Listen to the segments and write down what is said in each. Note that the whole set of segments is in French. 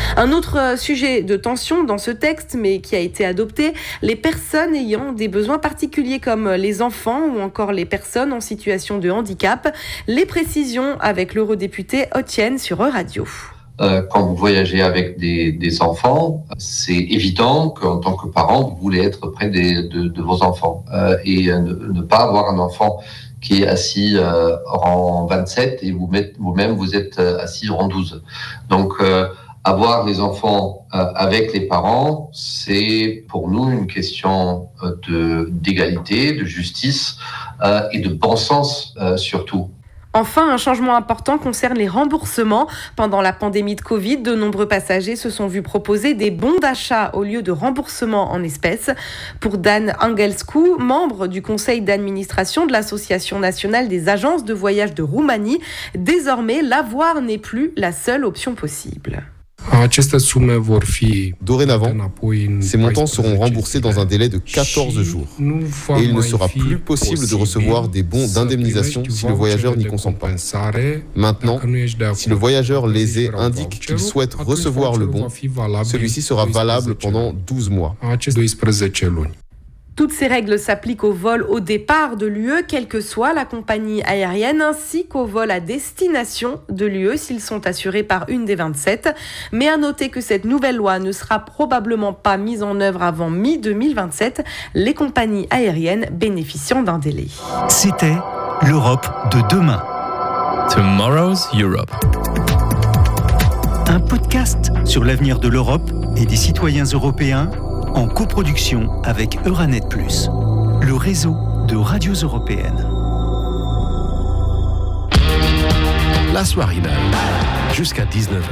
Un autre sujet de tension dans ce texte, mais qui a été adopté, les personnes ayant des besoins particuliers comme les enfants ou encore les personnes en situation de handicap. Les précisions avec l'eurodéputé Otienne sur Radio. Quand vous voyagez avec des enfants, c'est évident qu'en tant que parent, vous voulez être près de vos enfants et ne pas avoir un enfant qui est assis rang 27 et vous-même vous êtes assis rang 12. Donc, avoir les enfants avec les parents, c'est pour nous une question d'égalité, de justice et de bon sens surtout. Enfin, un changement important concerne les remboursements. Pendant la pandémie de Covid, de nombreux passagers se sont vus proposer des bons d'achat au lieu de remboursement en espèces. Pour Dan Angelscu, membre du conseil d'administration de l'Association nationale des agences de voyage de Roumanie, désormais, l'avoir n'est plus la seule option possible. Dorénavant, ces montants seront remboursés dans un délai de 14 jours. Et il ne sera plus possible de recevoir des bons d'indemnisation si le voyageur n'y consent pas. Maintenant, si le voyageur lésé indique qu'il souhaite recevoir le bon, celui-ci sera valable pendant 12 mois. Toutes ces règles s'appliquent aux vols au départ de l'UE, quelle que soit la compagnie aérienne, ainsi qu'aux vols à destination de l'UE s'ils sont assurés par une des 27. Mais à noter que cette nouvelle loi ne sera probablement pas mise en œuvre avant mi-2027, les compagnies aériennes bénéficiant d'un délai. C'était l'Europe de demain. Tomorrow's Europe. Un podcast sur l'avenir de l'Europe et des citoyens européens en coproduction avec Euranet+, le réseau de radios européennes. La soirée même, jusqu'à 19h.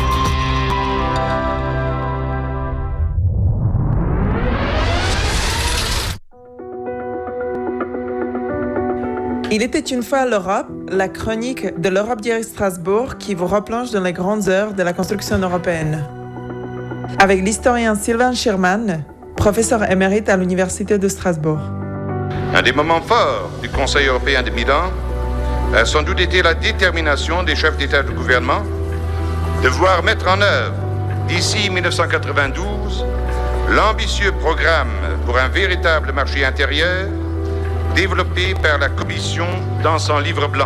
Il était une fois l'Europe, la chronique de l'Europe d'hier Strasbourg qui vous replonge dans les grandes heures de la construction européenne. Avec l'historien Sylvain Schirman, professeur émérite à l'Université de Strasbourg. Un des moments forts du Conseil européen de Milan a sans doute été la détermination des chefs d'État et de gouvernement de voir mettre en œuvre, d'ici 1992, l'ambitieux programme pour un véritable marché intérieur développé par la Commission dans son livre blanc.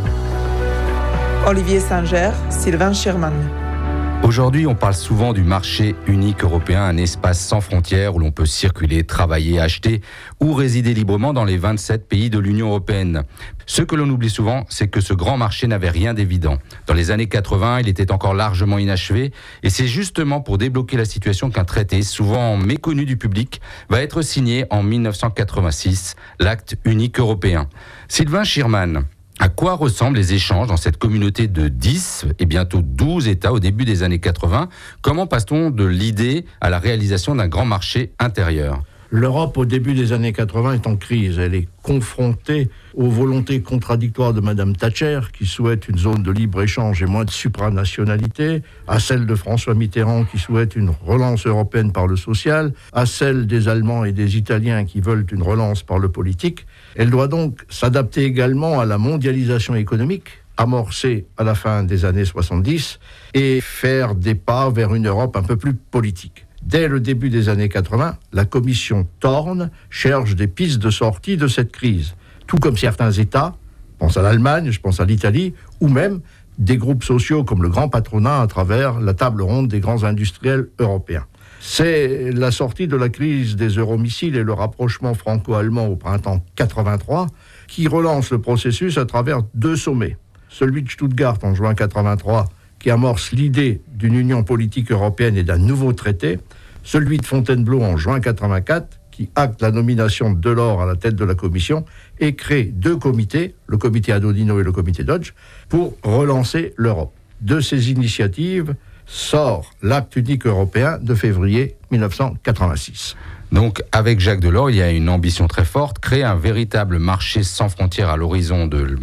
Olivier Singer, Sylvain Schirman. Aujourd'hui, on parle souvent du marché unique européen, un espace sans frontières où l'on peut circuler, travailler, acheter ou résider librement dans les 27 pays de l'Union européenne. Ce que l'on oublie souvent, c'est que ce grand marché n'avait rien d'évident. Dans les années 80, il était encore largement inachevé et c'est justement pour débloquer la situation qu'un traité, souvent méconnu du public, va être signé en 1986, l'acte unique européen. Sylvain Schirman, à quoi ressemblent les échanges dans cette communauté de 10 et bientôt 12 États au début des années 80 ? Comment passe-t-on de l'idée à la réalisation d'un grand marché intérieur ? L'Europe, au début des années 80, est en crise. Elle est confrontée aux volontés contradictoires de Mme Thatcher, qui souhaite une zone de libre-échange et moins de supranationalité, à celle de François Mitterrand, qui souhaite une relance européenne par le social, à celle des Allemands et des Italiens, qui veulent une relance par le politique. Elle doit donc s'adapter également à la mondialisation économique, amorcée à la fin des années 70, et faire des pas vers une Europe un peu plus politique. Dès le début des années 80, la commission Thorne cherche des pistes de sortie de cette crise, tout comme certains États, je pense à l'Allemagne, je pense à l'Italie, ou même des groupes sociaux comme le grand patronat à travers la table ronde des grands industriels européens. C'est la sortie de la crise des euromissiles et le rapprochement franco-allemand au printemps 83 qui relance le processus à travers deux sommets. Celui de Stuttgart en juin 83 qui amorce l'idée d'une union politique européenne et d'un nouveau traité, celui de Fontainebleau en juin 84 qui acte la nomination de Delors à la tête de la Commission et crée deux comités, le comité Adodino et le comité Dodge, pour relancer l'Europe. De ces initiatives sort l'acte unique européen de février 1986. Donc, avec Jacques Delors, il y a une ambition très forte, créer un véritable marché sans frontières à l'horizon de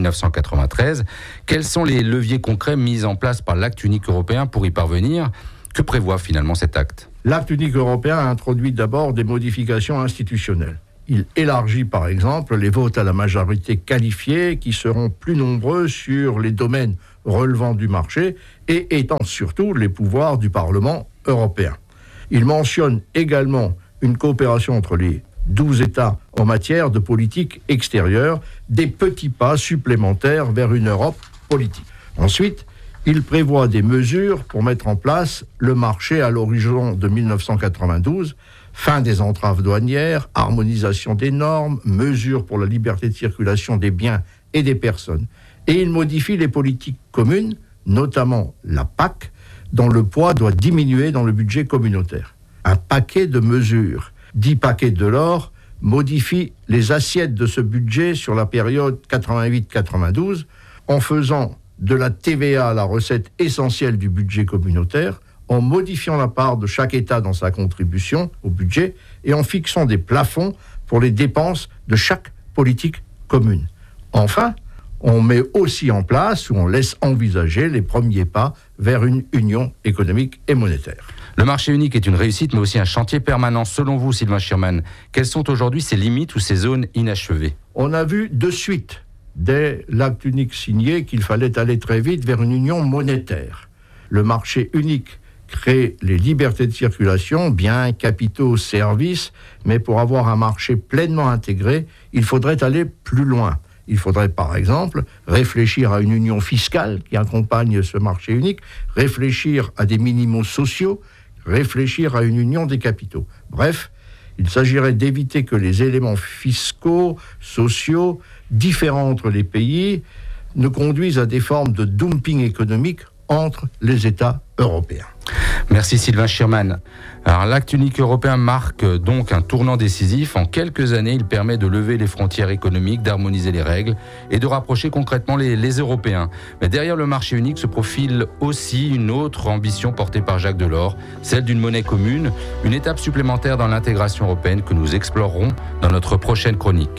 1993. Quels sont les leviers concrets mis en place par l'acte unique européen pour y parvenir ? Que prévoit finalement cet acte ? L'acte unique européen a introduit d'abord des modifications institutionnelles. Il élargit par exemple les votes à la majorité qualifiée qui seront plus nombreux sur les domaines relevant du marché et étend surtout les pouvoirs du Parlement européen. Il mentionne également une coopération entre les 12 États en matière de politique extérieure, des petits pas supplémentaires vers une Europe politique. Ensuite, il prévoit des mesures pour mettre en place le marché à l'horizon de 1992, fin des entraves douanières, harmonisation des normes, mesures pour la liberté de circulation des biens et des personnes. Et il modifie les politiques communes, notamment la PAC, dont le poids doit diminuer dans le budget communautaire. Un paquet de mesures, dit paquet de l'or, modifie les assiettes de ce budget sur la période 88-92 en faisant de la TVA la recette essentielle du budget communautaire, en modifiant la part de chaque État dans sa contribution au budget et en fixant des plafonds pour les dépenses de chaque politique commune. Enfin, on met aussi en place ou on laisse envisager les premiers pas vers une union économique et monétaire. Le marché unique est une réussite, mais aussi un chantier permanent. Selon vous, Sylvain Schirman, quelles sont aujourd'hui ses limites ou ses zones inachevées ? On a vu de suite, dès l'acte unique signé, qu'il fallait aller très vite vers une union monétaire. Le marché unique crée les libertés de circulation, biens, capitaux, services, mais pour avoir un marché pleinement intégré, il faudrait aller plus loin. Il faudrait par exemple réfléchir à une union fiscale qui accompagne ce marché unique, réfléchir à des minimums sociaux, réfléchir à une union des capitaux. Bref, il s'agirait d'éviter que les éléments fiscaux, sociaux, différents entre les pays, ne conduisent à des formes de dumping économique entre les États européens. Merci Sylvain Schirman. Alors, l'acte unique européen marque donc un tournant décisif. En quelques années, il permet de lever les frontières économiques, d'harmoniser les règles et de rapprocher concrètement les Européens. Mais derrière le marché unique se profile aussi une autre ambition portée par Jacques Delors, celle d'une monnaie commune, une étape supplémentaire dans l'intégration européenne que nous explorerons dans notre prochaine chronique.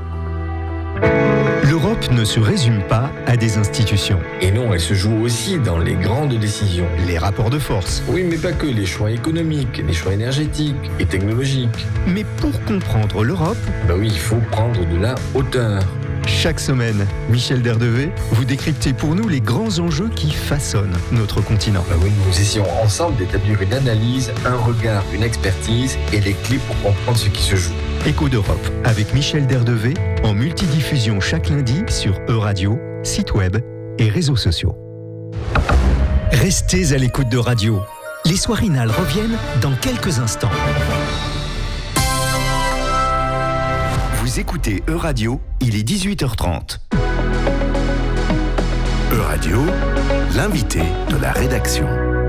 L'Europe ne se résume pas à des institutions. Et non, elle se joue aussi dans les grandes décisions. Les rapports de force. Oui, mais pas que, les choix économiques, les choix énergétiques et technologiques. Mais pour comprendre l'Europe... oui, il faut prendre de la hauteur. Chaque semaine, Michel Derdevé, vous décryptez pour nous les grands enjeux qui façonnent notre continent. Oui, nous essayons ensemble d'établir une analyse, un regard, une expertise et les clés pour comprendre ce qui se joue. Écho d'Europe, avec Michel Derdevé, en multidiffusion chaque lundi sur Euradio, site web et réseaux sociaux. Restez à l'écoute de Radio. Les Soirinales reviennent dans quelques instants. Vous écoutez Euradio, il est 18h30. Euradio, l'invité de la rédaction.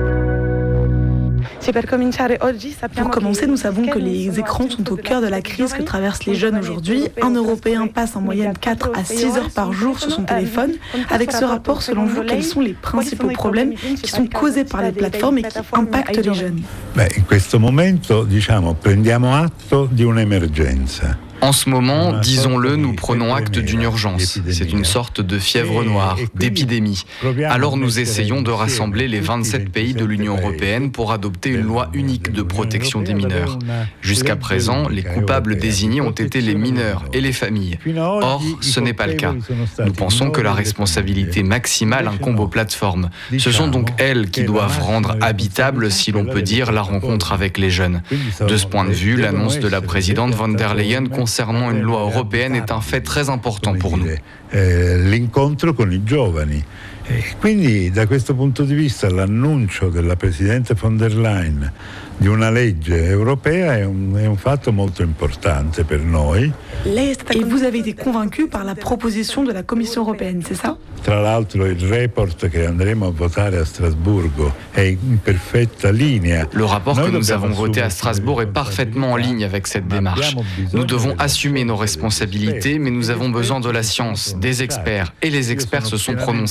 Pour commencer, nous savons que les écrans sont au cœur de la crise que traversent les jeunes aujourd'hui. Un Européen passe en moyenne 4 à 6 heures par jour sur son téléphone. Avec ce rapport, selon vous, quels sont les principaux problèmes qui sont causés par les plateformes et qui impactent les jeunes ? In questo momento, prendiamo atto di un'emergenza. En ce moment, disons-le, nous prenons acte d'une urgence. C'est une sorte de fièvre noire, d'épidémie. Alors nous essayons de rassembler les 27 pays de l'Union européenne pour adopter une loi unique de protection des mineurs. Jusqu'à présent, les coupables désignés ont été les mineurs et les familles. Or, ce n'est pas le cas. Nous pensons que la responsabilité maximale incombe aux plateformes. Ce sont donc elles qui doivent rendre habitable, si l'on peut dire, la rencontre avec les jeunes. De ce point de vue, l'annonce de la présidente von der Leyen concernant une loi européenne est un fait très important pour nous. L'incontro con i giovani. Quindi, da questo punto di vista, l'annuncio della Presidente von der Leyen di una legge europea è un fatto molto importante per noi. Et vous avez été convaincu par la proposition de la Commission européenne, c'est ça ? Tra l'altro il report che andremo a votare a Strasburgo è in perfetta linea. Le rapport que nous avons voté à Strasbourg est parfaitement en ligne avec cette démarche. Nous devons assumer nos responsabilités, mais nous avons besoin de la science, des experts, et les experts se sont prononcés.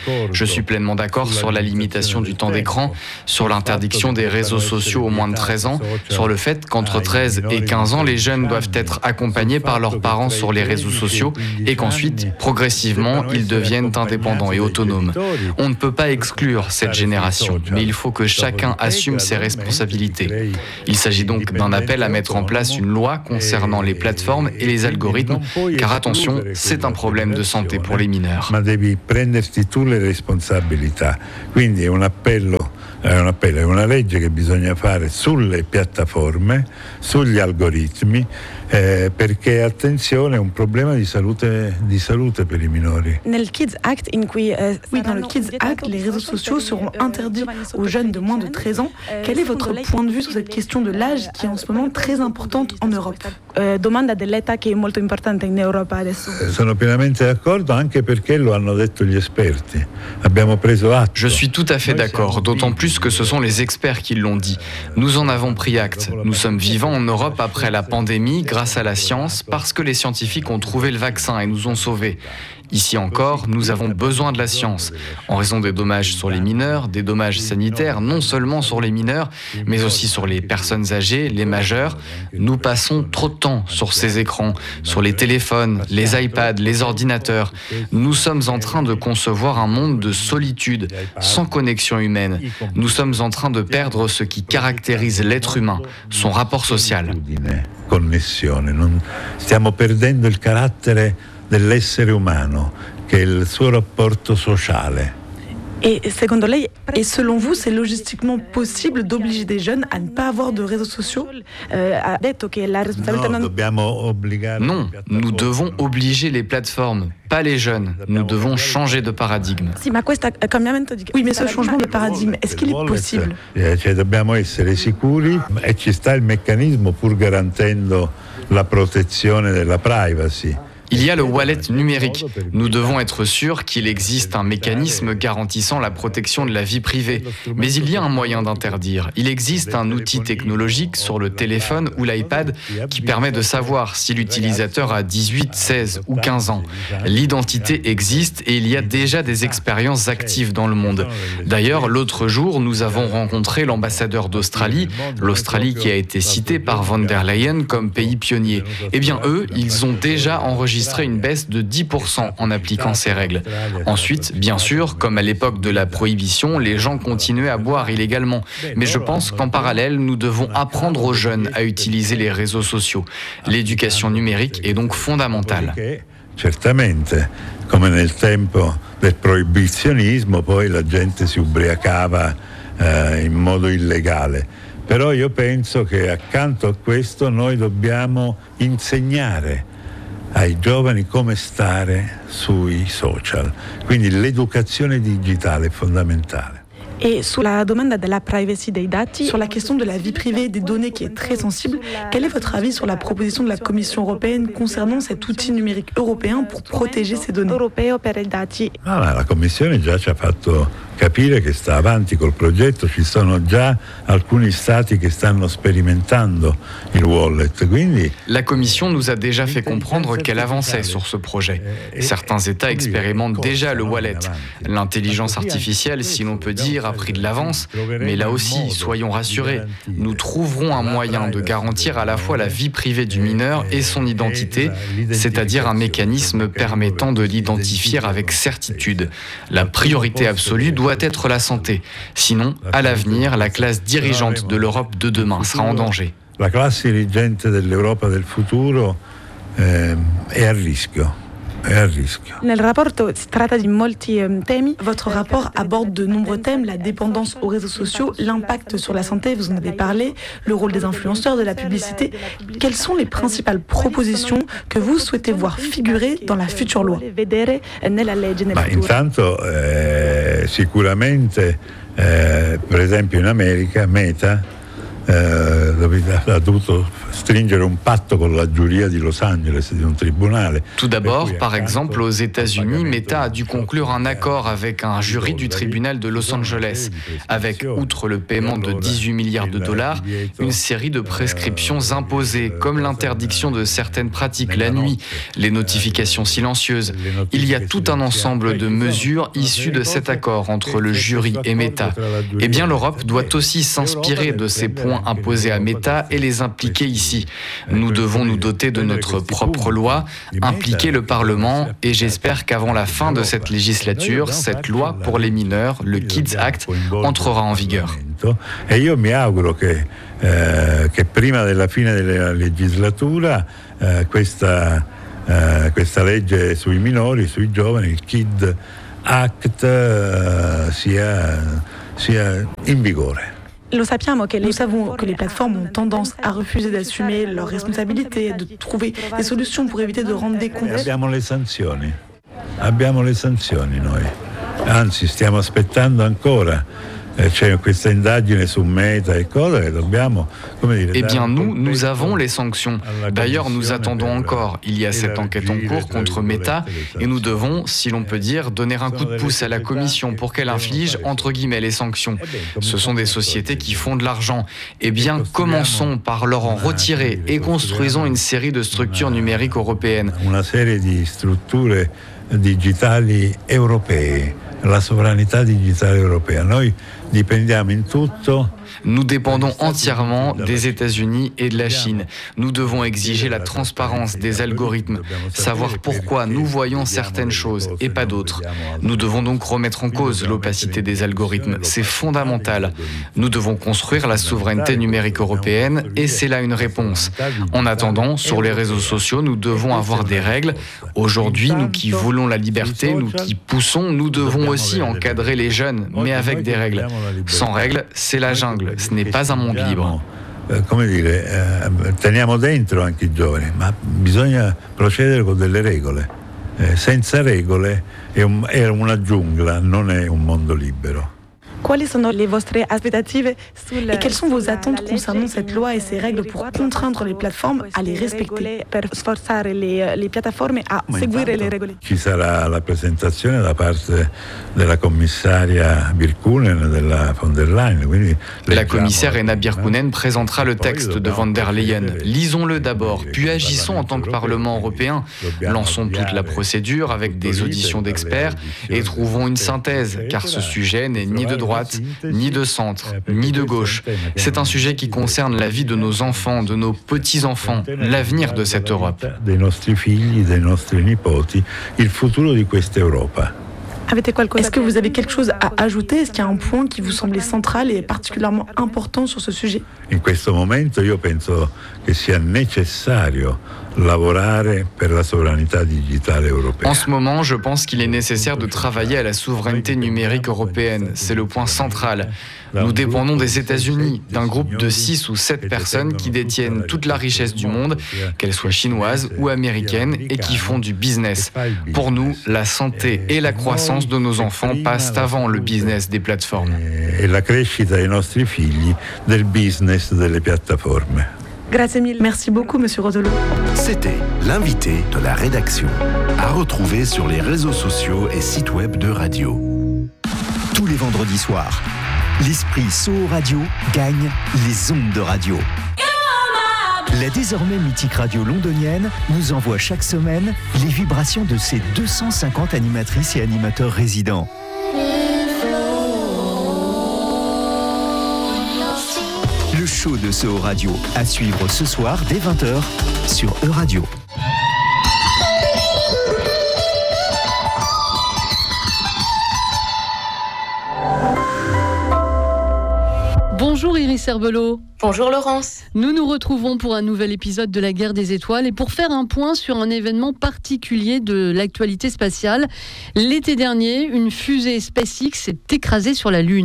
Je suis pleinement d'accord sur la limitation du temps d'écran, sur l'interdiction des réseaux sociaux aux moins de 13 ans, sur le fait qu'entre 13 et 15 ans, les jeunes doivent être accompagnés par leurs parents sur les réseaux sociaux et qu'ensuite, progressivement, ils deviennent indépendants et autonomes. On ne peut pas exclure cette génération, mais il faut que chacun assume ses responsabilités. Il s'agit donc d'un appel à mettre en place une loi concernant les plateformes et les algorithmes, car attention, c'est un problème de santé pour les mineurs. Ma devi prenderti tu le responsabilità. Quindi è un appello, è una legge che bisogna fare sulle piattaforme, sugli algoritmi, perché attenzione è un problema di salute per i minori. Nel Kids Act, dans le Kids Act, les réseaux sociaux seront interdits aux jeunes de moins de 13 ans. Quel est votre point de vue sur cette question de l'âge qui est en ce moment très importante en Europe? Domanda dell'età che è molto importante in Europa adesso. Sono pienamente d'accordo anche perché lo hanno detto gli esperti. Abbiamo preso atto. Je suis tout à fait d'accord, d'autant plus que ce sont les experts qui l'ont dit. Nous en avons pris acte. Nous sommes vivants en Europe après la pandémie grâce à la science, parce que les scientifiques ont trouvé le vaccin et nous ont sauvés. Ici encore, nous avons besoin de la science, en raison des dommages sur les mineurs, des dommages sanitaires, non seulement sur les mineurs, mais aussi sur les personnes âgées, les majeurs. Nous passons trop de temps sur ces écrans, sur les téléphones, les iPads, les ordinateurs. Nous sommes en train de concevoir un monde de solitude, sans connexion humaine. Nous sommes en train de perdre ce qui caractérise l'être humain, son rapport social. Connessione, stiamo perdendo il carattere dell'essere umano, che è il suo rapporto sociale. Et selon vous, c'est logistiquement possible d'obliger des jeunes à ne pas avoir de réseaux sociaux? Non, nous devons obliger les plateformes, pas les jeunes. Nous devons changer de paradigme. Oui, mais ce changement de paradigme, est-ce qu'il est possible? Dobbiamo essere sicuri e ci sta il meccanismo pur garantendo la protezione della privacy. Il y a le wallet numérique. Nous devons être sûrs qu'il existe un mécanisme garantissant la protection de la vie privée. Mais il y a un moyen d'interdire. Il existe un outil technologique sur le téléphone ou l'iPad qui permet de savoir si l'utilisateur a 18, 16 ou 15 ans. L'identité existe et il y a déjà des expériences actives dans le monde. D'ailleurs, l'autre jour, nous avons rencontré l'ambassadeur d'Australie, l'Australie qui a été citée par von der Leyen comme pays pionnier. Eh bien, eux, ils ont déjà enregistré une baisse de 10% en appliquant ces règles. Ensuite, bien sûr, comme à l'époque de la prohibition, les gens continuaient à boire illégalement. Mais je pense qu'en parallèle, nous devons apprendre aux jeunes à utiliser les réseaux sociaux. L'éducation numérique est donc fondamentale. Certamente, come nel tempo del proibizionismo, poi la gente si ubriacava in modo illegale. Però io penso che accanto a questo noi dobbiamo insegnare ai giovani come stare sui social. Quindi l'educazione digitale è fondamentale. Et sur la domanda della privacy dei dati, sur la question de la vie privée des données qui est très sensible, quel est votre avis sur la proposition de la Commission européenne concernant cet outil numérique européen pour protéger ces données? La Commissione già ci ha fatto capire che sta avanti col progetto, ci sono già alcuni stati che stanno sperimentando il wallet. Quindi la Commission nous a déjà fait comprendre qu'elle avançait sur ce projet. Certains États expérimentent déjà le wallet. L'intelligence artificielle, si l'on peut dire, a pris de l'avance, mais là aussi, soyons rassurés, nous trouverons un moyen de garantir à la fois la vie privée du mineur et son identité, c'est-à-dire un mécanisme permettant de l'identifier avec certitude. La priorité absolue doit être la santé. Sinon, à l'avenir, la classe dirigeante de l'Europe de demain sera en danger. La classe dirigente dell'Europa del futuro è a rischio. Votre rapport aborde de nombreux thèmes, la dépendance aux réseaux sociaux, l'impact sur la santé, vous en avez parlé, le rôle des influenceurs, de la publicité. Quelles sont les principales propositions que vous souhaitez voir figurer dans la future loi? Intanto, sicuramente, per esempio in America, Meta ha dovuto stringere un patto con la giuria di Los Angeles di un tribunale. Tout d'abord, par exemple, aux États-Unis, Meta a dû conclure un accord avec un jury du tribunal de Los Angeles, avec, outre le paiement de 18 milliards de dollars, une série de prescriptions imposées, comme l'interdiction de certaines pratiques la nuit, les notifications silencieuses. Il y a tout un ensemble de mesures issues de cet accord entre le jury et Meta. Eh bien, l'Europe doit aussi s'inspirer de ces points imposés à Meta et les impliquer ici. Nous devons nous doter de notre propre loi, impliquer le Parlement et j'espère qu'avant la fin de cette législature, cette loi pour les mineurs, le Kids Act, entrera en vigueur. E io mi auguro che prima della fine della legislatura questa legge sui minori, sui giovani, il Kids Act sia in vigore. Nous savons que les plateformes ont tendance à refuser d'assumer leurs responsabilités, de trouver des solutions pour éviter de rendre des comptes. Abbiamo le sanzioni noi, anzi stiamo aspettando ancora. C'è questa indagine su Meta e cosa che dobbiamo, come dire. Eh bien, nous avons les sanctions. D'ailleurs, nous attendons encore. Il y a cette enquête en cours contre Meta et nous devons, si l'on peut dire, donner un coup de pouce à la Commission pour qu'elle inflige, entre guillemets, les sanctions. Ce sont des sociétés qui font de l'argent. Eh bien, commençons par leur en retirer et construisons une série de structures numériques européennes. Una serie di strutture digitali europee. La sovranità digitale europea. Noi dipendiamo in tutto. Nous dépendons entièrement des États-Unis et de la Chine. Nous devons exiger la transparence des algorithmes, savoir pourquoi nous voyons certaines choses et pas d'autres. Nous devons donc remettre en cause l'opacité des algorithmes. C'est fondamental. Nous devons construire la souveraineté numérique européenne et c'est là une réponse. En attendant, sur les réseaux sociaux, nous devons avoir des règles. Aujourd'hui, nous qui voulons la liberté, nous qui poussons, nous devons aussi encadrer les jeunes, mais avec des règles. Sans règles, c'est la jungle. Ce n'est pas un monde libre. Come dire, teniamo dentro anche i giovani, ma bisogna procedere con delle regole. Senza regole è una giungla, non è un mondo libero. Et quelles sont vos attentes concernant cette loi et ces règles pour contraindre les plateformes à les respecter? Ci sarà la presentazione da parte della commissaria Virkkunen della von der Leyen. Quindi la commissaire Ena Virkkunen présentera le texte de von der Leyen. Lisons-le d'abord, puis agissons en tant que Parlement européen. Lançons toute la procédure avec des auditions d'experts et trouvons une synthèse, car ce sujet n'est ni de droite, ni de centre, ni de gauche. C'est un sujet qui concerne la vie de nos enfants, de nos petits-enfants, l'avenir de cette Europe. Dei nostri figli, dei nostri nipoti, il futuro di questa Europa. Est-ce que vous avez quelque chose à ajouter? Est-ce qu'il y a un point qui vous semblait central et particulièrement important sur ce sujet? In questo momento io penso che sia necessario lavorare per la sovranità digitale europea. En ce moment, je pense qu'il est nécessaire de travailler à la souveraineté numérique européenne. C'est le point central. Nous dépendons des États-Unis, d'un groupe de 6 ou 7 personnes qui détiennent toute la richesse du monde, qu'elles soient chinoises ou américaines, et qui font du business. Pour nous, la santé et la croissance de nos enfants passent avant le business des plateformes. Et la crescita dei nostri figli del business delle piattaforme. Merci beaucoup, Monsieur Roselot. C'était l'invité de la rédaction. À retrouver sur les réseaux sociaux et sites web de Radio. Tous les vendredis soirs, l'esprit Soho Radio gagne les ondes de radio. La désormais mythique radio londonienne nous envoie chaque semaine les vibrations de ses 250 animatrices et animateurs résidents. Le show de Soho Radio à suivre ce soir dès 20h sur Euradio. Bonjour Iris Herbelot. Bonjour Laurence. Nous nous retrouvons pour un nouvel épisode de la Guerre des Étoiles et pour faire un point sur un événement particulier de l'actualité spatiale. L'été dernier, une fusée SpaceX s'est écrasée sur la Lune.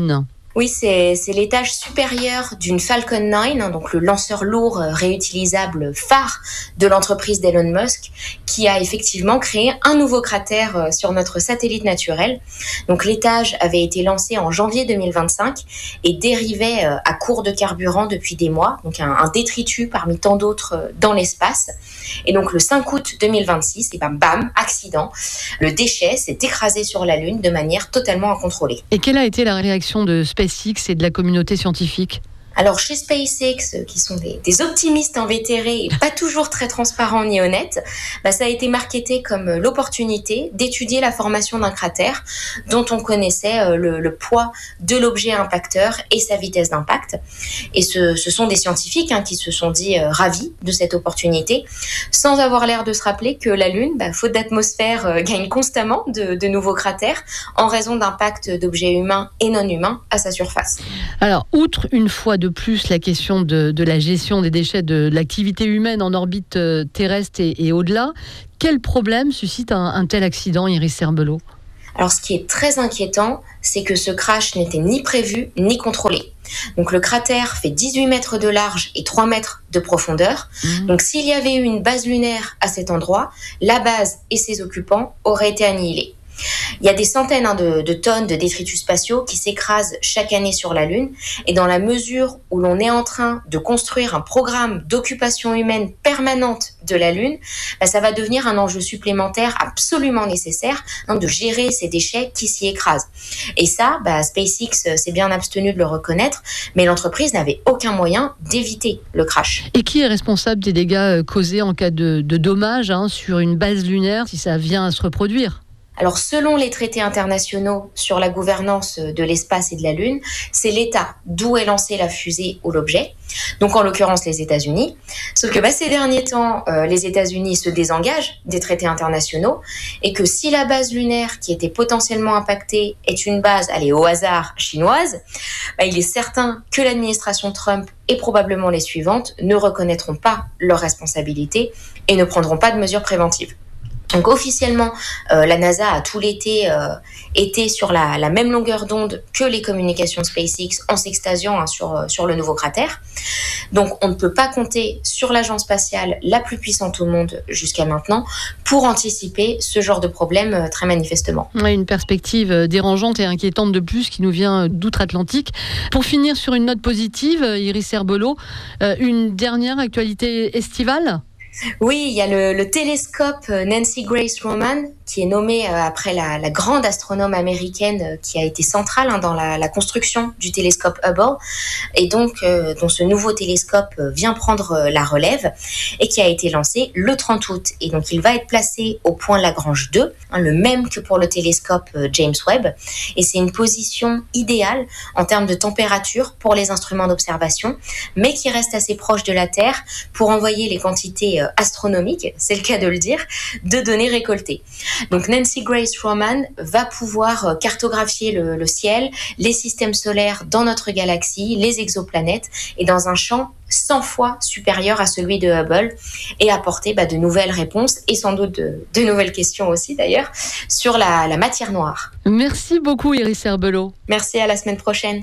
Oui, c'est l'étage supérieur d'une Falcon 9, donc le lanceur lourd réutilisable phare de l'entreprise d'Elon Musk, qui a effectivement créé un nouveau cratère sur notre satellite naturel. Donc l'étage avait été lancé en janvier 2025 et dérivait à court de carburant depuis des mois, donc un détritus parmi tant d'autres dans l'espace. Et donc le 5 août 2026, et bam, accident, le déchet s'est écrasé sur la Lune de manière totalement incontrôlée. Et quelle a été la réaction de SpaceX et de la communauté scientifique ? Alors chez SpaceX, qui sont des optimistes invétérés et pas toujours très transparents ni honnêtes, ça a été marketé comme l'opportunité d'étudier la formation d'un cratère dont on connaissait le poids de l'objet impacteur et sa vitesse d'impact. Et ce sont des scientifiques qui se sont dit ravis de cette opportunité, sans avoir l'air de se rappeler que la Lune, faute d'atmosphère, gagne constamment de nouveaux cratères en raison d'impacts d'objets humains et non humains à sa surface. Alors, outre une fois de plus la question de la gestion des déchets de l'activité humaine en orbite terrestre et au-delà, quel problème suscite un tel accident, Iris Serbelot ? Alors, ce qui est très inquiétant, c'est que ce crash n'était ni prévu ni contrôlé. Donc, le cratère fait 18 mètres de large et 3 mètres de profondeur. Donc, s'il y avait eu une base lunaire à cet endroit, la base et ses occupants auraient été annihilés. Il y a des centaines de tonnes de détritus spatiaux qui s'écrasent chaque année sur la Lune. Et dans la mesure où l'on est en train de construire un programme d'occupation humaine permanente de la Lune, ça va devenir un enjeu supplémentaire absolument nécessaire de gérer ces déchets qui s'y écrasent. Et ça, SpaceX s'est bien abstenu de le reconnaître, mais l'entreprise n'avait aucun moyen d'éviter le crash. Et qui est responsable des dégâts causés en cas de dommages sur une base lunaire si ça vient à se reproduire ? Alors, selon les traités internationaux sur la gouvernance de l'espace et de la Lune, c'est l'État d'où est lancée la fusée ou l'objet, donc en l'occurrence les États-Unis. Sauf que ces derniers temps, les États-Unis se désengagent des traités internationaux et que si la base lunaire qui était potentiellement impactée est une base, au hasard, chinoise, il est certain que l'administration Trump et probablement les suivantes ne reconnaîtront pas leurs responsabilités et ne prendront pas de mesures préventives. Donc officiellement, la NASA a tout l'été été sur la même longueur d'onde que les communications SpaceX en s'extasiant sur le nouveau cratère. Donc on ne peut pas compter sur l'agence spatiale la plus puissante au monde jusqu'à maintenant pour anticiper ce genre de problème très manifestement. Ouais, une perspective dérangeante et inquiétante de plus qui nous vient d'outre-Atlantique. Pour finir sur une note positive, Iris Serbelot, une dernière actualité estivale ? Oui, il y a le télescope Nancy Grace Roman qui est nommé après la grande astronome américaine qui a été centrale dans la construction du télescope Hubble et donc dont ce nouveau télescope vient prendre la relève et qui a été lancé le 30 août. Et donc il va être placé au point Lagrange 2, le même que pour le télescope James Webb. Et c'est une position idéale en termes de température pour les instruments d'observation, mais qui reste assez proche de la Terre pour envoyer les quantités astronomiques, c'est le cas de le dire, de données récoltées. Donc Nancy Grace Roman va pouvoir cartographier le ciel, les systèmes solaires dans notre galaxie, les exoplanètes, et dans un champ 100 fois supérieur à celui de Hubble, et apporter de nouvelles réponses, et sans doute de nouvelles questions aussi d'ailleurs, sur la matière noire. Merci beaucoup Iris Serbelot. Merci, à la semaine prochaine.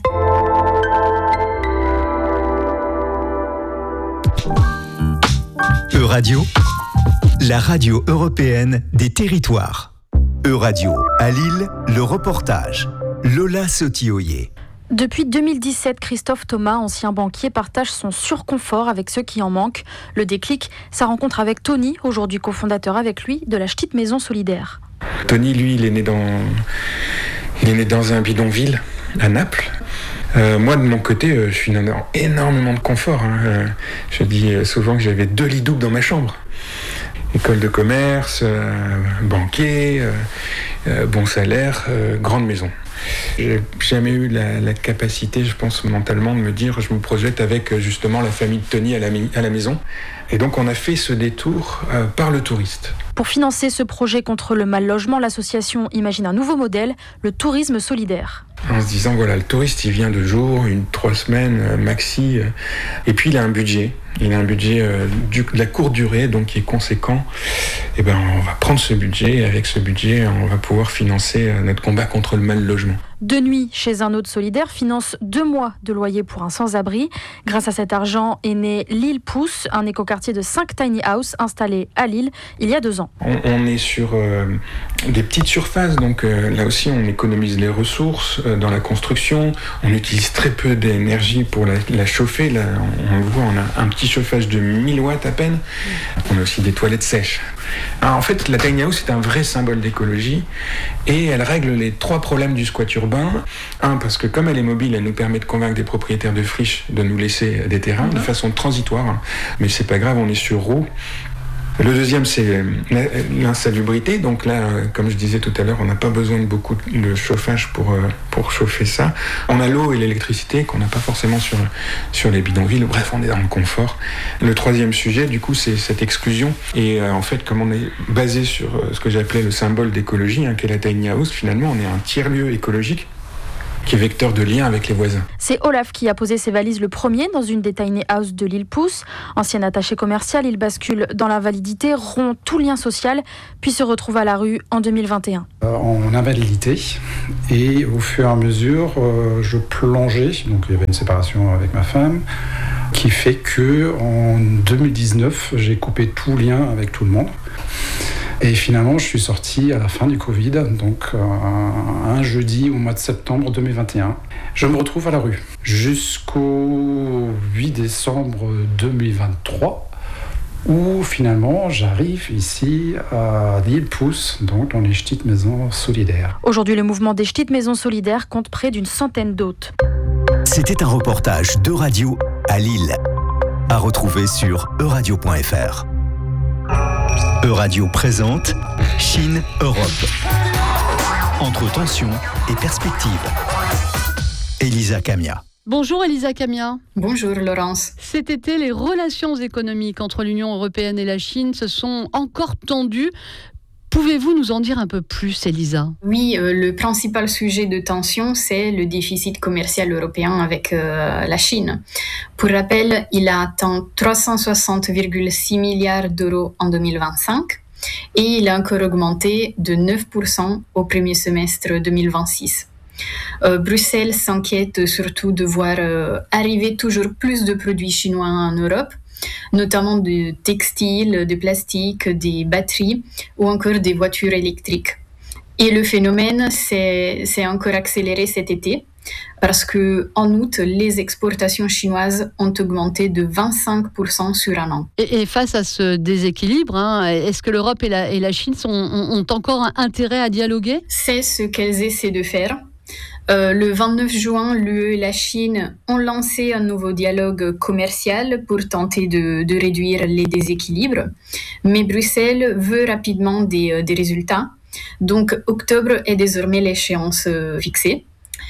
Euradio, la radio européenne des territoires. Euradio, à Lille, le reportage. Lola Sotioyer. Depuis 2017, Christophe Thomas, ancien banquier, partage son surconfort avec ceux qui en manquent. Le déclic, sa rencontre avec Tony, aujourd'hui cofondateur avec lui de la Petite Maison Solidaire. Tony, lui, il est né dans un bidonville à Naples. Moi, de mon côté, je suis dans énormément de confort. Je dis souvent que j'avais 2 lits doubles dans ma chambre. École de commerce, banquier, bon salaire, grande maison. J'ai jamais eu la capacité, je pense, mentalement, de me dire je me projette avec justement la famille de Tony à la maison. Et donc on a fait ce détour par le touriste. Pour financer ce projet contre le mal-logement, l'association imagine un nouveau modèle, le tourisme solidaire. En se disant, voilà, le touriste, il vient 2 jours, 3 semaines, maxi. Et puis il a un budget. Il a un budget de la courte durée, donc qui est conséquent. Et ben, on va prendre ce budget, et avec ce budget, on va pouvoir financer notre combat contre le mal logement. De nuit, chez un autre solidaire, finance 2 mois de loyer pour un sans-abri. Grâce à cet argent est né Lille Pousse, un écoquartier de 5 tiny house installé à Lille il y a 2 ans. On est sur des petites surfaces, donc là aussi on économise les ressources dans la construction. On utilise très peu d'énergie pour la chauffer. Là, on le voit, on a un petit chauffage de 1000 watts à peine. On a aussi des toilettes sèches. Alors, en fait, la tiny house est un vrai symbole d'écologie et elle règle les 3 problèmes du squat urbain. Parce que comme elle est mobile, elle nous permet de convaincre des propriétaires de friches de nous laisser des terrains de façon transitoire. Mais c'est pas grave, on est sur roue. Le deuxième, c'est l'insalubrité. Donc là, comme je disais tout à l'heure, on n'a pas besoin de beaucoup de chauffage pour chauffer ça. On a l'eau et l'électricité qu'on n'a pas forcément sur les bidonvilles. Bref, on est dans le confort. Le troisième sujet, du coup, c'est cette exclusion. Et en fait, comme on est basé sur ce que j'appelais le symbole d'écologie, qu'est la tiny house, finalement, on est un tiers-lieu écologique qui est vecteur de lien avec les voisins. C'est Olaf qui a posé ses valises le premier dans une des tiny house de Lille Pousse. Ancien attaché commercial, il bascule dans l'invalidité, rompt tout lien social, puis se retrouve à la rue en 2021. En invalidité, et au fur et à mesure, je plongeais, donc il y avait une séparation avec ma femme, qui fait que en 2019, j'ai coupé tout lien avec tout le monde. Et finalement, je suis sorti à la fin du Covid, donc un jeudi au mois de septembre 2021. Je me retrouve à la rue jusqu'au 8 décembre 2023, où finalement j'arrive ici à Lille Pousse, donc dans les Ch'tites Maisons Solidaires. Aujourd'hui, le mouvement des Ch'tites Maisons Solidaires compte près d'une centaine d'hôtes. C'était un reportage d'Euradio à Lille, à retrouver sur euradio.fr. Euradio présente Chine-Europe. Entre tension et perspective. Elisa Camia. Bonjour Elisa Camia. Bonjour Laurence. Cet été, les relations économiques entre l'Union européenne et la Chine se sont encore tendues. Pouvez-vous nous en dire un peu plus, Elisa ? Oui, le principal sujet de tension, c'est le déficit commercial européen avec la Chine. Pour rappel, il a atteint 360,6 milliards d'euros en 2025 et il a encore augmenté de 9% au premier semestre 2026. Bruxelles s'inquiète surtout de voir arriver toujours plus de produits chinois en Europe, notamment de textiles, de plastique, des batteries ou encore des voitures électriques. Et le phénomène s'est encore accéléré cet été parce qu'en août, les exportations chinoises ont augmenté de 25% sur un an. Et face à ce déséquilibre, est-ce que l'Europe et la Chine ont encore un intérêt à dialoguer ? C'est ce qu'elles essaient de faire. Le 29 juin, l'UE et la Chine ont lancé un nouveau dialogue commercial pour tenter de réduire les déséquilibres. Mais Bruxelles veut rapidement des résultats. Donc, octobre est désormais l'échéance fixée.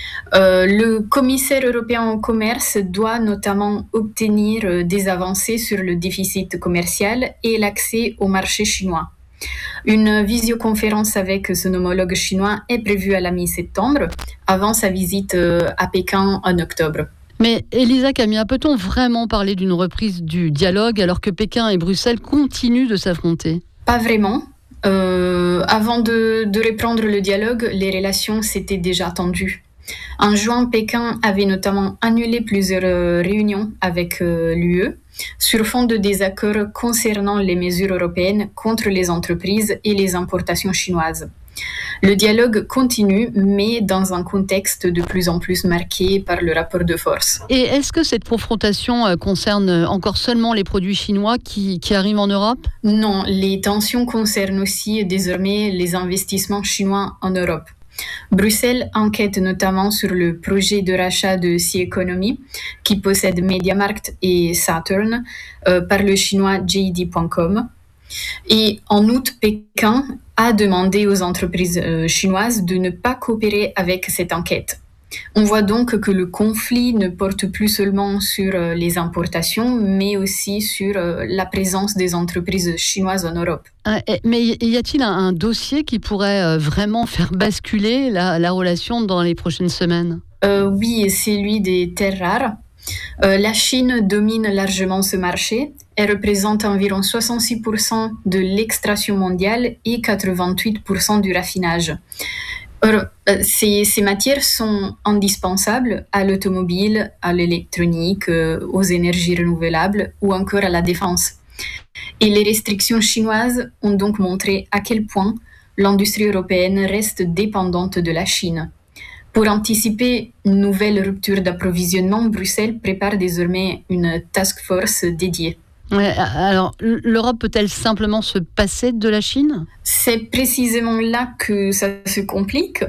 Le commissaire européen au commerce doit notamment obtenir des avancées sur le déficit commercial et l'accès au marché chinois. Une visioconférence avec son homologue chinois est prévue à la mi-septembre, avant sa visite à Pékin en octobre. Mais Elisa Camia, peut-on vraiment parler d'une reprise du dialogue alors que Pékin et Bruxelles continuent de s'affronter ? Pas vraiment. Avant de reprendre le dialogue, les relations s'étaient déjà tendues. En juin, Pékin avait notamment annulé plusieurs réunions avec l'UE sur fond de désaccords concernant les mesures européennes contre les entreprises et les importations chinoises. Le dialogue continue, mais dans un contexte de plus en plus marqué par le rapport de force. Et est-ce que cette confrontation concerne encore seulement les produits chinois qui arrivent en Europe ? Non, les tensions concernent aussi désormais les investissements chinois en Europe. Bruxelles enquête notamment sur le projet de rachat de Sea Economy, qui possède MediaMarkt et Saturn, par le chinois JD.com. Et en août, Pékin a demandé aux entreprises chinoises de ne pas coopérer avec cette enquête. On voit donc que le conflit ne porte plus seulement sur les importations, mais aussi sur la présence des entreprises chinoises en Europe. Mais y a-t-il un dossier qui pourrait vraiment faire basculer la relation dans les prochaines semaines ? Oui, c'est celui des terres rares. La Chine domine largement ce marché. Elle représente environ 66% de l'extraction mondiale et 88% du raffinage. Ces matières sont indispensables à l'automobile, à l'électronique, aux énergies renouvelables ou encore à la défense. Et les restrictions chinoises ont donc montré à quel point l'industrie européenne reste dépendante de la Chine. Pour anticiper une nouvelle rupture d'approvisionnement, Bruxelles prépare désormais une task force dédiée. Ouais, alors, l'Europe peut-elle simplement se passer de la Chine ? C'est précisément là que ça se complique.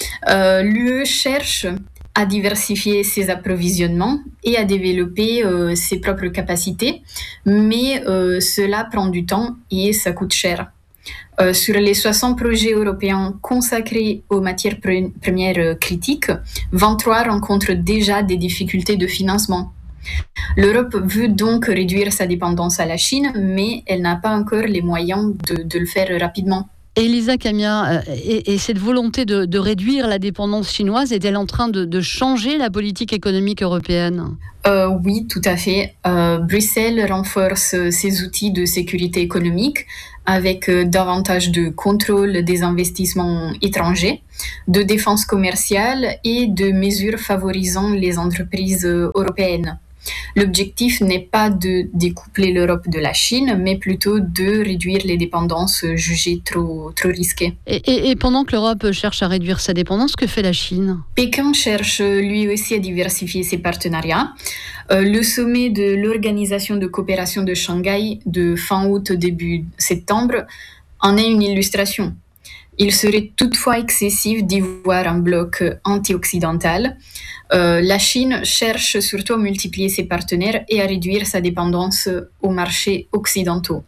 L'UE cherche à diversifier ses approvisionnements et à développer ses propres capacités, mais cela prend du temps et ça coûte cher. Sur les 60 projets européens consacrés aux matières premières critiques, 23 rencontrent déjà des difficultés de financement. L'Europe veut donc réduire sa dépendance à la Chine, mais elle n'a pas encore les moyens de le faire rapidement. Elisa Camia, et cette volonté de réduire la dépendance chinoise, est-elle en train de changer la politique économique européenne ? Oui, tout à fait. Bruxelles renforce ses outils de sécurité économique avec davantage de contrôle des investissements étrangers, de défense commerciale et de mesures favorisant les entreprises européennes. L'objectif n'est pas de découpler l'Europe de la Chine, mais plutôt de réduire les dépendances jugées trop risquées. Et pendant que l'Europe cherche à réduire sa dépendance, que fait la Chine ? Pékin cherche lui aussi à diversifier ses partenariats. Le sommet de l'Organisation de coopération de Shanghai de fin août début septembre en est une illustration. Il serait toutefois excessif d'y voir un bloc anti-occidental. La Chine cherche surtout à multiplier ses partenaires et à réduire sa dépendance aux marchés occidentaux.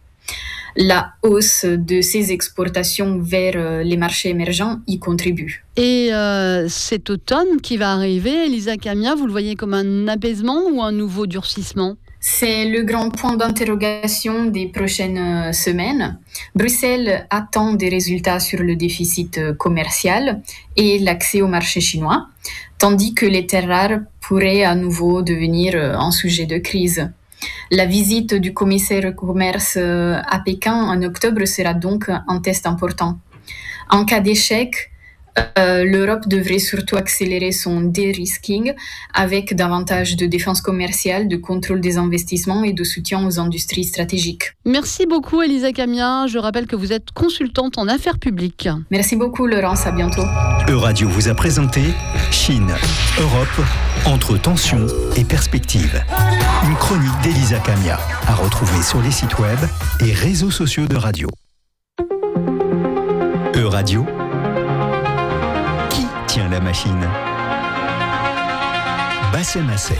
La hausse de ses exportations vers les marchés émergents y contribue. Et cet automne qui va arriver, Elisa Camia, vous le voyez comme un apaisement ou un nouveau durcissement ? C'est le grand point d'interrogation des prochaines semaines. Bruxelles attend des résultats sur le déficit commercial et l'accès au marché chinois, tandis que les terres rares pourraient à nouveau devenir un sujet de crise. La visite du commissaire au commerce à Pékin en octobre sera donc un test important. En cas d'échec, l'Europe devrait surtout accélérer son de-risking avec davantage de défense commerciale, de contrôle des investissements et de soutien aux industries stratégiques. Merci beaucoup Elisa Camia. Je rappelle que vous êtes consultante en affaires publiques. Merci beaucoup Laurence, à bientôt. Euradio vous a présenté Chine, Europe, entre tensions et perspectives. Une chronique d'Elisa Camia à retrouver sur les sites web et réseaux sociaux de radio. Euradio, tient la machine. Bassem Assé.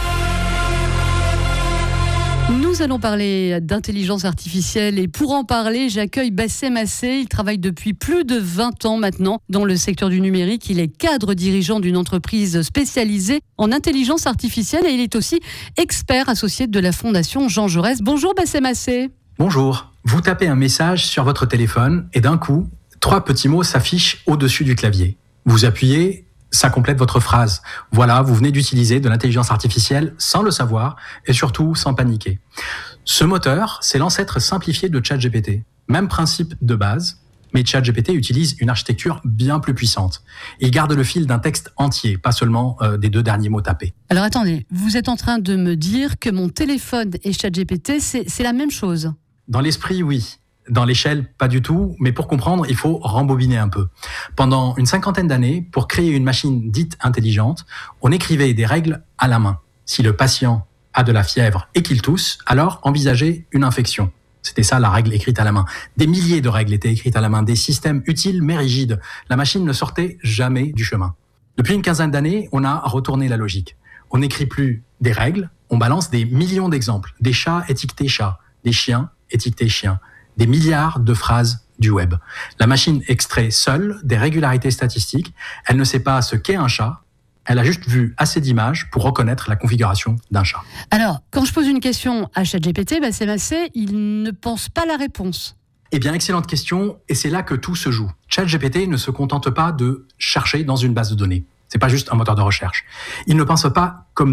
Nous allons parler d'intelligence artificielle et pour en parler, j'accueille Bassem Assé. Il travaille depuis plus de 20 ans maintenant dans le secteur du numérique. Il est cadre dirigeant d'une entreprise spécialisée en intelligence artificielle et il est aussi expert associé de la Fondation Jean Jaurès. Bonjour Bassem Assé. Bonjour. Vous tapez un message sur votre téléphone et d'un coup, 3 petits mots s'affichent au-dessus du clavier. Vous appuyez, ça complète votre phrase. Voilà, vous venez d'utiliser de l'intelligence artificielle sans le savoir et surtout sans paniquer. Ce moteur, c'est l'ancêtre simplifié de ChatGPT. Même principe de base, mais ChatGPT utilise une architecture bien plus puissante. Il garde le fil d'un texte entier, pas seulement des 2 derniers mots tapés. Alors attendez, vous êtes en train de me dire que mon téléphone et ChatGPT, c'est la même chose ? Dans l'esprit, oui. Dans l'échelle, pas du tout, mais pour comprendre, il faut rembobiner un peu. Pendant une 50aine d'années, pour créer une machine dite intelligente, on écrivait des règles à la main. Si le patient a de la fièvre et qu'il tousse, alors envisagez une infection. C'était ça la règle écrite à la main. Des milliers de règles étaient écrites à la main, des systèmes utiles mais rigides. La machine ne sortait jamais du chemin. Depuis une quinzaine d'années, on a retourné la logique. On n'écrit plus des règles, on balance des millions d'exemples. Des chats étiquetés chats, des chiens étiquetés chiens. Des milliards de phrases du web. La machine extrait seule des régularités statistiques. Elle ne sait pas ce qu'est un chat. Elle a juste vu assez d'images pour reconnaître la configuration d'un chat. Alors, quand je pose une question à ChatGPT, Bassem Assé, il ne pense pas la réponse. Eh bien, excellente question, et c'est là que tout se joue. ChatGPT ne se contente pas de chercher dans une base de données. C'est pas juste un moteur de recherche. Il ne pense pas comme nous.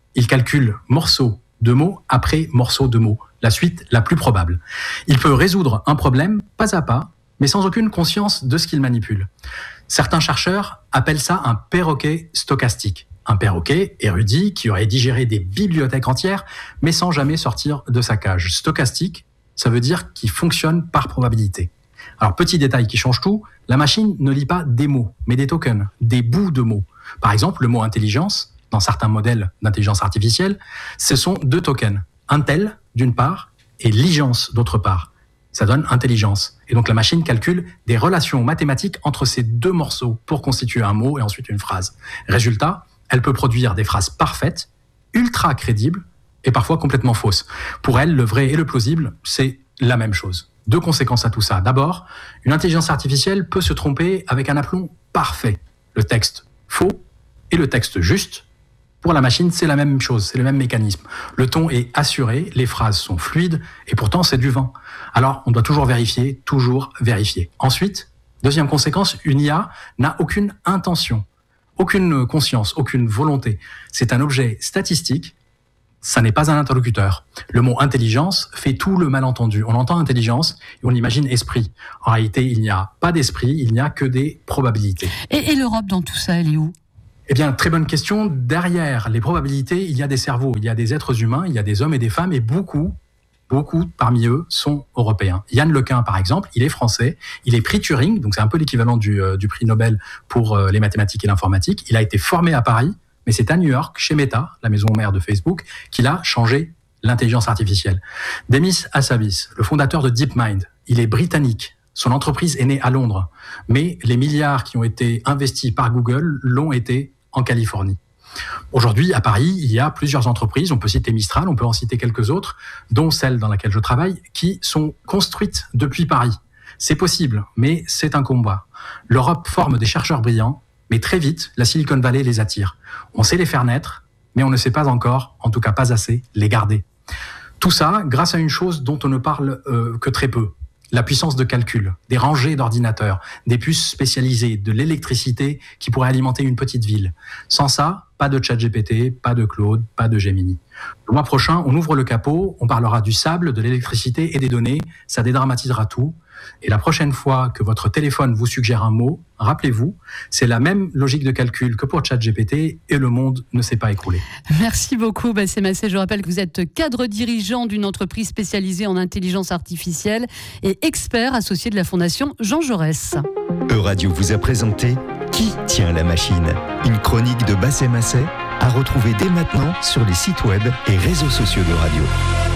Il calcule morceau de mots après morceau de mots, la suite la plus probable. Il peut résoudre un problème pas à pas, mais sans aucune conscience de ce qu'il manipule. Certains chercheurs appellent ça un perroquet stochastique. Un perroquet érudit qui aurait digéré des bibliothèques entières, mais sans jamais sortir de sa cage. Stochastique, ça veut dire qu'il fonctionne par probabilité. Alors, petit détail qui change tout, la machine ne lit pas des mots, mais des tokens, des bouts de mots. Par exemple, le mot intelligence, dans certains modèles d'intelligence artificielle, ce sont 2 tokens. Intel, d'une part, et ligence, d'autre part. Ça donne intelligence. Et donc la machine calcule des relations mathématiques entre ces 2 morceaux pour constituer un mot et ensuite une phrase. Résultat, elle peut produire des phrases parfaites, ultra crédibles et parfois complètement fausses. Pour elle, le vrai et le plausible, c'est la même chose. 2 conséquences à tout ça. D'abord, une intelligence artificielle peut se tromper avec un aplomb parfait. Le texte faux et le texte juste. Pour la machine, c'est la même chose, c'est le même mécanisme. Le ton est assuré, les phrases sont fluides, et pourtant c'est du vent. Alors, on doit toujours vérifier, toujours vérifier. Ensuite, deuxième conséquence, une IA n'a aucune intention, aucune conscience, aucune volonté. C'est un objet statistique, ça n'est pas un interlocuteur. Le mot intelligence fait tout le malentendu. On entend intelligence et on imagine esprit. En réalité, il n'y a pas d'esprit, il n'y a que des probabilités. Et l'Europe dans tout ça, elle est où ? Eh bien, très bonne question. Derrière les probabilités, il y a des cerveaux, il y a des êtres humains, il y a des hommes et des femmes, et beaucoup parmi eux sont européens. Yann Lequin, par exemple, il est français, il est prix Turing, donc c'est un peu l'équivalent du prix Nobel pour les mathématiques et l'informatique. Il a été formé à Paris, mais c'est à New York, chez Meta, la maison mère de Facebook, qu'il a changé l'intelligence artificielle. Demis Hassabis, le fondateur de DeepMind, il est britannique. Son entreprise est née à Londres, mais les milliards qui ont été investis par Google l'ont été en Californie. Aujourd'hui, à Paris, il y a plusieurs entreprises, on peut citer Mistral, on peut en citer quelques autres, dont celle dans laquelle je travaille, qui sont construites depuis Paris. C'est possible, mais c'est un combat. L'Europe forme des chercheurs brillants, mais très vite, la Silicon Valley les attire. On sait les faire naître, mais on ne sait pas encore, en tout cas pas assez, les garder. Tout ça grâce à une chose dont on ne parle que très peu. La puissance de calcul, des rangées d'ordinateurs, des puces spécialisées, de l'électricité qui pourrait alimenter une petite ville. Sans ça, pas de ChatGPT, pas de Claude, pas de Gemini. Le mois prochain, on ouvre le capot, on parlera du sable, de l'électricité et des données, ça dédramatisera tout. Et la prochaine fois que votre téléphone vous suggère un mot, rappelez-vous, c'est la même logique de calcul que pour ChatGPT et le monde ne s'est pas écroulé. Merci beaucoup, Bassem Assé. Je rappelle que vous êtes cadre dirigeant d'une entreprise spécialisée en intelligence artificielle et expert associé de la Fondation Jean Jaurès. Euradio vous a présenté Qui tient la machine ? Une chronique de Bassem Assé à retrouver dès maintenant sur les sites web et réseaux sociaux d'Euradio.